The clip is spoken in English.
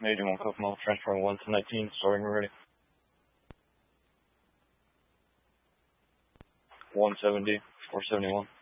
Major 1 Kokomo, transferring 1 to 19, starting ready. 170, 471.